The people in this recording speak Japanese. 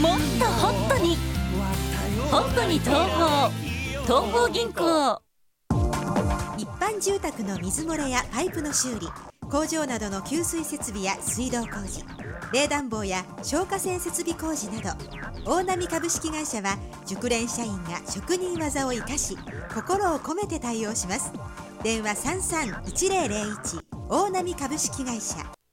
もっとホットに東邦銀行。 一般住宅の水漏れやパイプの修理、工場などの給水設備や水道工事、冷暖房や消火栓設備工事など、大波株式会社は熟練社員が職人技を生かし、心を込めて対応します。電話33-1001大波株式会社。